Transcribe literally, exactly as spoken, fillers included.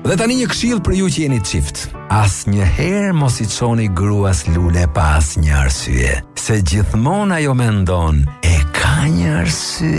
Dhe tani një këshill për ju që jeni çift. Asnjëherë mos i çoni gruas lule pa asnjë arsye, se gjithmonë ajo mendon e ka një arsye.